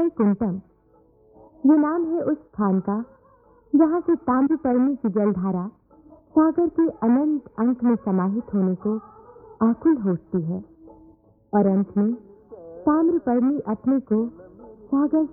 वैकुंठम, ये नाम है उस स्थान का जहाँ से ताम्रपर्णी की जलधारा सागर के अनंत अंक में समाहित होने को आकुल होती है और अंत में ताम्रपर्णी अपने को सागर